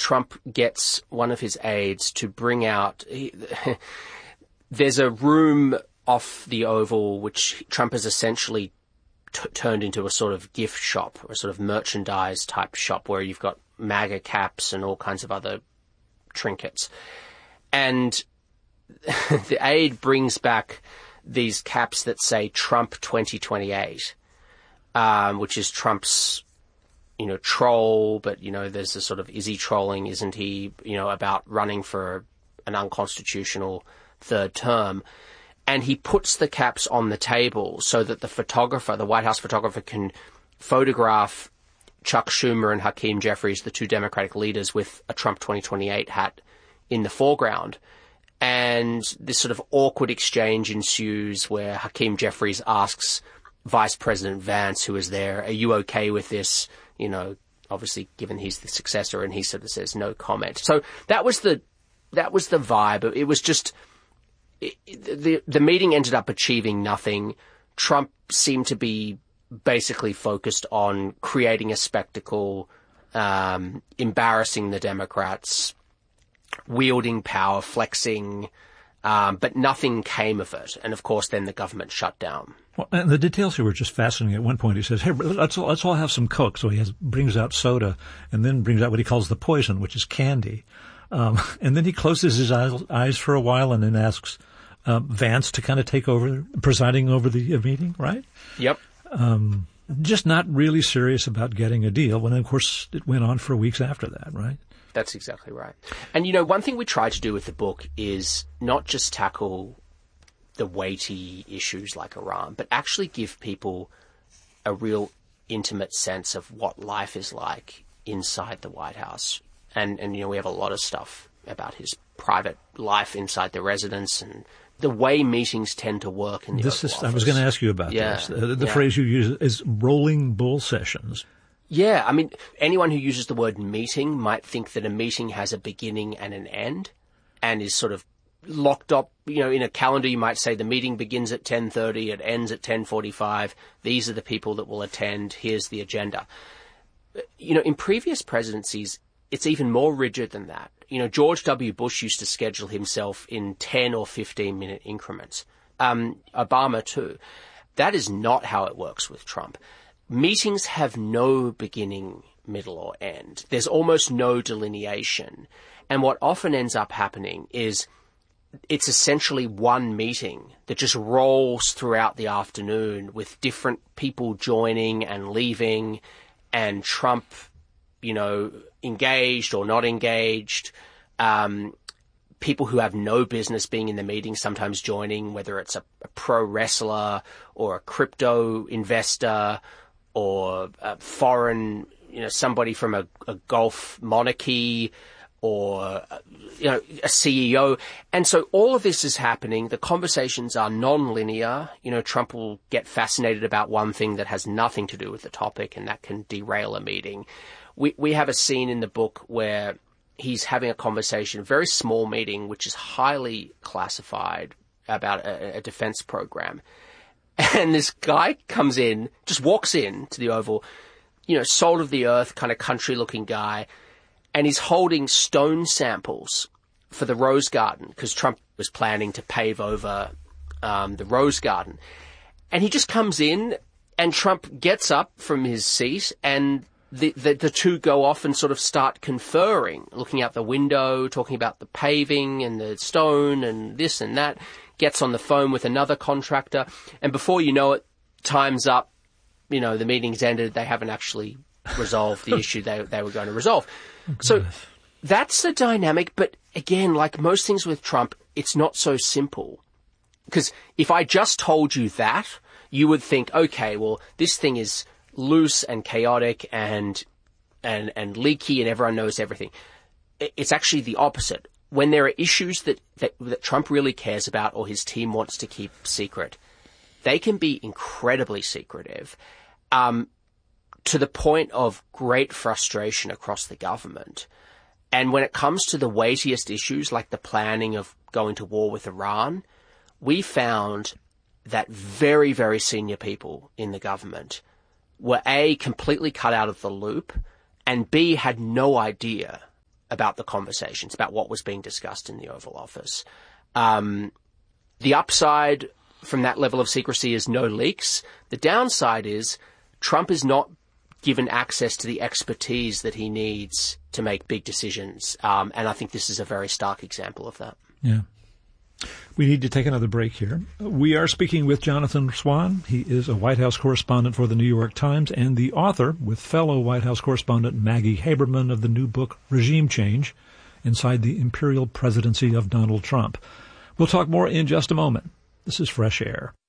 Trump gets one of his aides to bring out... There's a room off the Oval which Trump has essentially turned into a sort of gift shop, or a sort of merchandise type shop where you've got MAGA caps and all kinds of other trinkets. And the aide brings back these caps that say Trump 2028, which is Trump's, troll, but, there's a sort of, is he trolling, isn't he, about running for an unconstitutional third term. And he puts the caps on the table so that the White House photographer, can photograph Chuck Schumer and Hakeem Jeffries, the two Democratic leaders, with a Trump 2028 hat in the foreground. And this sort of awkward exchange ensues where Hakeem Jeffries asks Vice President Vance, who is there, are you okay with this? Obviously, given he's the successor, and he sort of says no comment. So that was the vibe. It was just... The meeting ended up achieving nothing. Trump seemed to be basically focused on creating a spectacle, embarrassing the Democrats, wielding power, flexing, but nothing came of it. And of course, then the government shut down. Well, and the details here were just fascinating. At one point, he says, "Hey, let's all have some Coke." So he brings out soda, and then brings out what he calls the poison, which is candy. And then he closes his eyes for a while, and then asks Vance to kind of take over, presiding over the meeting, right? Yep. Just not really serious about getting a deal, when, of course, it went on for weeks after that, right? That's exactly right. And, one thing we try to do with the book is not just tackle the weighty issues like Iran, but actually give people a real intimate sense of what life is like inside the White House. And we have a lot of stuff about his private life inside the residence and the way meetings tend to work in the Oval Office. I was going to ask you about this. The phrase you use is rolling bull sessions. Yeah, anyone who uses the word meeting might think that a meeting has a beginning and an end and is sort of locked up. In a calendar, you might say the meeting begins at 10:30, it ends at 10:45. These are the people that will attend. Here's the agenda. In previous presidencies, it's even more rigid than that. George W. Bush used to schedule himself in 10 or 15-minute increments. Obama, too. That is not how it works with Trump. Meetings have no beginning, middle, or end. There's almost no delineation. And what often ends up happening is it's essentially one meeting that just rolls throughout the afternoon with different people joining and leaving, and Trump, engaged or not engaged, people who have no business being in the meeting sometimes joining, whether it's a pro wrestler or a crypto investor or a foreign, somebody from a Gulf monarchy or, a CEO. And so all of this is happening. The conversations are non-linear. Trump will get fascinated about one thing that has nothing to do with the topic, and that can derail a meeting. We have a scene in the book where he's having a conversation, a very small meeting, which is highly classified, about a defense program. And this guy comes in, just walks in to the Oval, salt of the earth, kind of country-looking guy, and he's holding stone samples for the Rose Garden, because Trump was planning to pave over the Rose Garden. And he just comes in, and Trump gets up from his seat, and the two go off and sort of start conferring, looking out the window, talking about the paving and the stone and this and that, gets on the phone with another contractor, and before you know it, time's up, the meeting's ended, they haven't actually resolved the issue they were going to resolve. So that's the dynamic, but again, like most things with Trump, it's not so simple. Because if I just told you that, you would think, okay, well, this thing is loose and chaotic and leaky and everyone knows everything. It's actually the opposite. When there are issues that Trump really cares about or his team wants to keep secret, they can be incredibly secretive, to the point of great frustration across the government. And when it comes to the weightiest issues, like the planning of going to war with Iran, we found that very, very senior people in the government were A, completely cut out of the loop, and B, had no idea about the conversations, about what was being discussed in the Oval Office. The upside from that level of secrecy is no leaks. The downside is Trump is not given access to the expertise that he needs to make big decisions. And I think this is a very stark example of that. Yeah. We need to take another break here. We are speaking with Jonathan Swan. He is a White House correspondent for the New York Times and the author, with fellow White House correspondent Maggie Haberman, of the new book Regime Change: Inside the Imperial Presidency of Donald Trump. We'll talk more in just a moment. This is Fresh Air.